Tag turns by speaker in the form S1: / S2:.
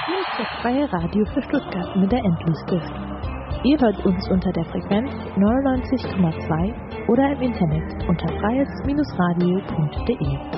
S1: Hier ist das freie Radio für Stuttgart mit der Endlosstift. Ihr hört uns unter der Frequenz 99,2 oder im Internet unter freies-radio.de.